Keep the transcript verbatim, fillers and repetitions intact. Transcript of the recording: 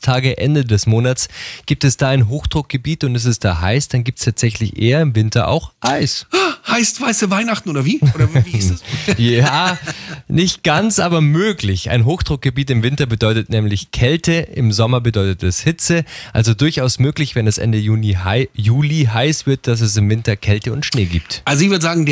Urlaubstage, Ende des Monats, gibt es da ein Hochdruckgebiet und es ist da heiß, dann gibt es tatsächlich eher im Winter auch Eis. Heißt weiße Weihnachten oder wie? Oder wie ist das? Ja, nicht ganz, aber möglich. Ein Hochdruckgebiet im Winter bedeutet nämlich Kälte, im Sommer bedeutet es Hitze. Also durchaus möglich, wenn es Ende Juni, Juli heiß wird, dass es im Winter Kälte und Schnee gibt. Also ich würde sagen, der